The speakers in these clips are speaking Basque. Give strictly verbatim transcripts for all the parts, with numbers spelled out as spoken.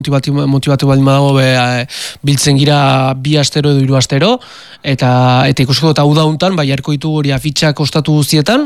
Motibatu, motibatu baldin badago be, e, biltzen gira bi astero edo hiru astero eta eta ikusiko eta udauntan bai jarko ditugu hori afitxak ostatu guztietan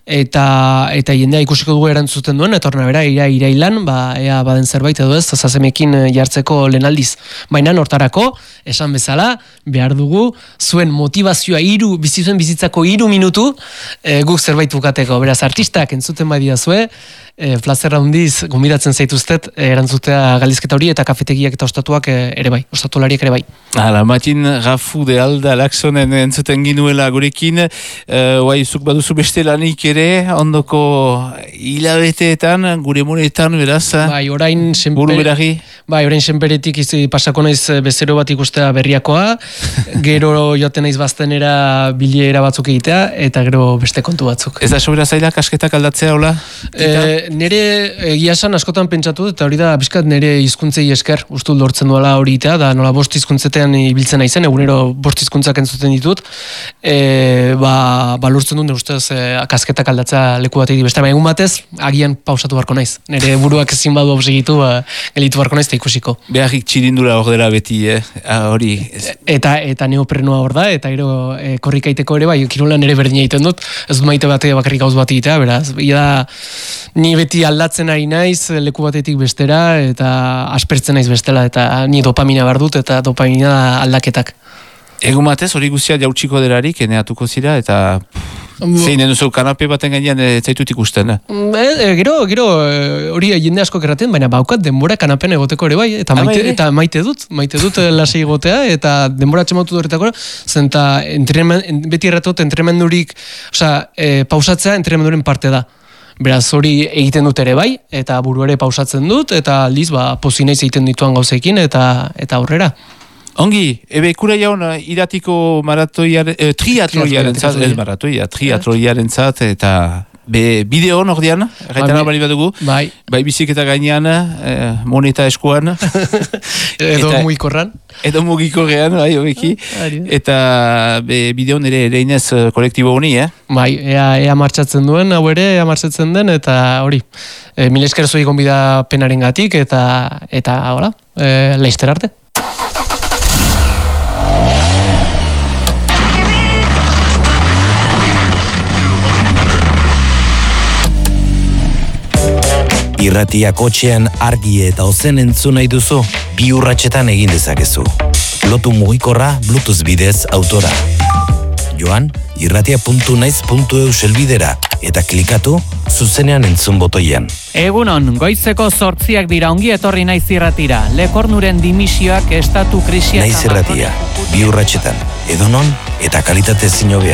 eta eta jendea ikusiko dugu erantzuten duen etorna bera ira irailan ba ea baden zerbait edo ez zazamekin jartzeko lehenaldiz. Baina hortarako esan bezala behar dugu zuen motivazioa hiru bizi zuen bizitzako hiru minutu e, guk zerbait bukateko. Beraz artistak entzuten badiazue E, plazerra hundiz gombidatzen zaituztet e, erantzutea galdezketa hori eta kafetegiak eta ostatuak e, ere bai, ostatulariak ere bai. Hala, Matin Rafu de Alda Laksonen entzuten ginuela gurekin, guai, uh, zuk baduzu beste lanik ere, ondoko hilabeteetan, gure monetan, beraz? Bai, orain senpere, bai, orain senperetik izi, pasako naiz bezero bat ikustea berriakoa, gero joaten naiz baztenera bilera batzuk egitea, eta gero beste kontu batzuk. Ez da sobera zaila kasketak aldatzea, hola? E, nere egia esan askotan pentsatu eta hori da bizkat nere hizkuntzei esker ustu lortzen duela hori eta da nola bost hizkuntzetan ibiltzen naizen egunero bost hizkuntzak entzuten ditut e, ba, ba lortzen dut ustez e, kasketak aldatzea leku batetik beste egun batez agian pausatu beharko naiz nere buruak ezin badu obsegitu ba, gelitu beharko naiz eta ikusiko beharrik txirindura hor dela beti eh? hori eta eta neoprenoa hor da eta gero e, korrikaiteko ere bai kirolan ere berdina egiten dut ez dut maite bate bakarrik gauz bat egitea beraz ia ni beti aldatzen ari naiz leku batetik bestera eta aspertzen naiz bestela eta ni dopamina behar dut eta dopamina aldaketak. Egun batez hori guztia jautsiko delarik eneatuko zira eta zein duzu kanape baten gainean ez zaitut ikusten. E, e, gero gero hori jende asko erraten baina baukat denbora kanapen egoteko ere bai eta maite, eta maite dut maite dut lasei egotea eta denbora atxematu horretako zenta beti erratot entremendurik osea e, pausatzea entremenduren parte da. Beraz hori egiten dut ere bai, eta buru ere pausatzen dut, eta aldiz ba, pozinaiz egiten dituan gauzekin, eta eta aurrera. Ongi, ebe kura jaun iratiko maratoiaren, eh, triatroiaren zat, ez maratoia, triatroiaren zat, eta be, bideo nordian, gaitana bali badugu, bai, bai biziketa gainean, eh, moneta eskuan, edo eta, mugikorran, edo mugikorrean, bai, hobeki, eta be, bideo nire ere inez kolektibo honi, eh? Bai, ea, ea martxatzen duen, hau ere, ea martxatzen den, eta hori, e, mil esker zoi gonbida penaren gatik, eta, eta, hola, e, laizter arte. Irratia kotxean argi eta ozen entzun nahi duzu, bi urratsetan egin dezakezu. Lotu mugikorra Bluetooth bidez autora. Joan, irratia puntu naiz puntu eu selbidera eta klikatu zuzenean entzun botoian. Egunon, goizeko zortziak dira ongi etorri naiz irratira. Lekornuren dimisioak estatu krisiak... Naiz irratia, bi urratsetan, edonon eta kalitate zinobea.